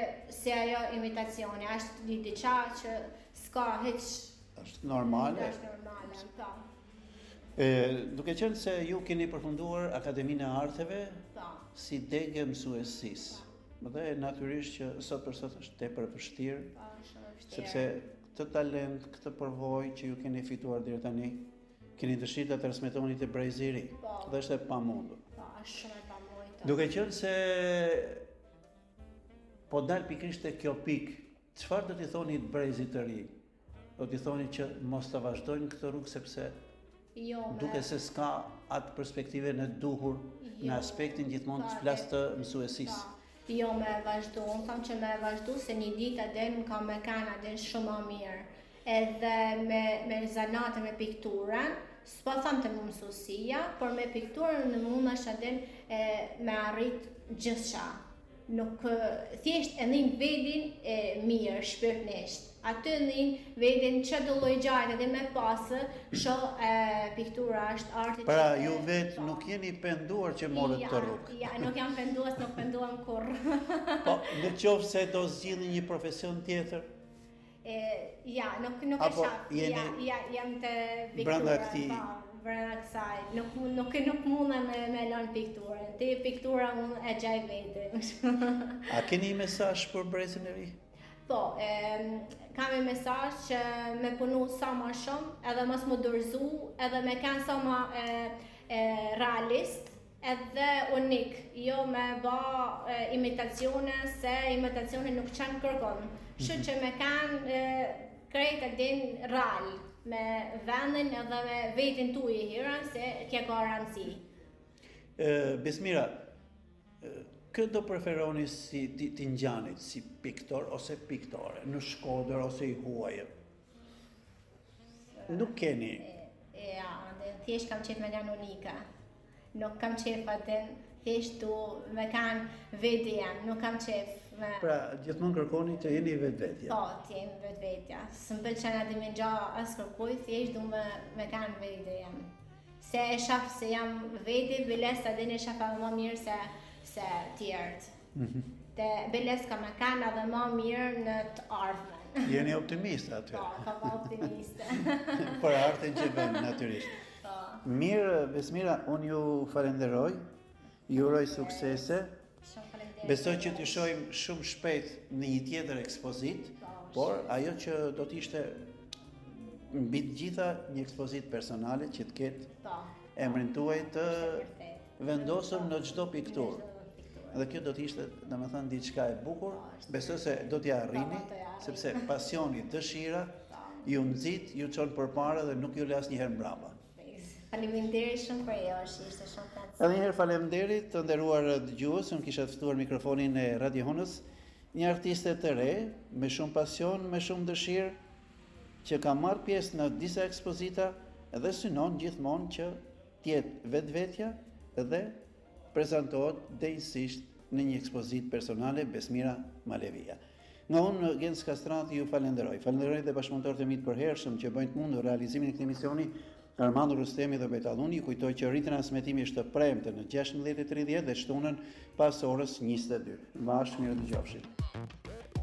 se ajo imitacioni, është një diçka që s'ka hiç është normale. Është normale, po. Duke qenë se ju keni përfunduar Akademinë e Arteve si degë mësuesisë. Dhe natyrisht që sot për sot është tepër vështirë. Po, shumë vështirë. Sepse këtë talent, këtë përvojë që ju keni fituar deri tani, keni dëshirë ta transmetoni te brezi i ri. Dhe është e pamundur. Po, është shumë e pamundur. Duke qenë se po dal pikërisht te kjo pikë, çfarë do t'i thoni brezit të ri? Do t'i thoni që mos ta vazhdojnë këtë rrugë sepse duke se s'ka atë perspektive në duhur në aspektin gjithmonë të flas të mësuesisë. Jo me vazhdu, unë tham që me vazhdu se një ditë adin ka me kanë adin shumë më mirë. Edhe me zanate me pikturën, s'po tham të më mësuesia, por me pikturën në mund është adin me arrit gjithçka. Nuk thjesht e ndin vedin mirë, shpirtnisht. Aty ndin vedin që do lloj gjajt edhe me pasë, piktura është arti. Pra ju vetë nuk jeni penduar që morët të rrugë. Ja, nuk jam penduar, nuk penduam kurrë. Po, në qoftë se do zgjidhni një profesion tjetër? Ja, nuk e shaf. Ja, jam të piktura. Brenda këtij. Brenda kësaj. Nuk mundem me lënë pikturën. Te piktura unë e gjaj vetin. A keni një mesazh për brezin e ri? Po, kam një mesazh që me punu sa më shumë, edhe mos më dorëzu, edhe me kanë sa më realist, edhe unik. Jo me ba imitacione, se imitacione nuk qanë kërkon. Që me kanë krejt e din real, me vendin edhe me vetin tu i hirën, se kje ka rëndësi. Besmira, këtë do preferoni si t'i ngjanit, si piktor ose piktore, në Shkodër ose i huajë? Nuk keni? Ja, thjesht kam qef me kanë unika. Nuk kam qef atë, thjesht tu me kanë vetë jam, nuk kam qef me... Pra, gjithmonë kërkoni të jeni vetvetja? Po, të jemi vetvetja. Së më pëlqen atë me ngja as kërkuj, thjesht du me kanë vetë jam. Se e shaf se jam veti, biles ta din e shaf edhe më mirë se tjerët. Te biles ka me kanë edhe më mirë në të ardhmen. Jeni optimiste aty? Po, ka optimiste. Për artin që bën, natyrisht. Mirë, Besmira, unë ju falenderoj, ju uroj suksese. Besoj që t'ju shohim shumë shpejt në një tjetër ekspozit, por ajo që do t'ishte mbi të gjitha një ekspozit personale që t'ketë emrin tuaj të vendosur në çdo pikturë. Dhe kjo do t'ishte, domethënë, diçka e bukur. Besoj se do t'ja arrini, sepse pasioni, dëshira ju nxit, ju çon përpara dhe nuk ju lë asnjëherë mbrapa. Faleminderit shumë për jo, ishte shumë kënaqësi. Edhe një herë faleminderit të nderuar dëgjues, unë kisha ftuar mikrofonin e Radio Honës, një artiste të re, me shumë pasion, me shumë dëshirë, që ka marrë pjesë në disa ekspozita dhe synon gjithmonë që t'jetë vetvetja dhe prezantohet drejtësisht në një ekspozit personale, Besmira Malevia. Nga unë, Gens Kastrati, ju falenderoj. Falenderoj dhe bashkëpunëtorët e mi të përhershëm që bëjnë të mundur realizimin e këtij misioni. Armando Rustemi dhe Betalluni, kujtoj që ritransmetimi është të premte në 16:30 dhe shtunën pas orës 22. Mbas mirë dëgjofshim.